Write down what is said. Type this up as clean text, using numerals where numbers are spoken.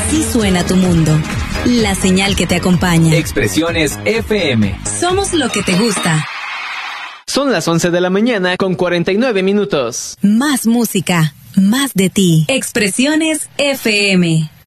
Así suena tu mundo. La señal que te acompaña. Expresiones FM. Somos lo que te gusta. Son las 11 de la mañana con 49 minutos. Más música, más de ti. Expresiones FM.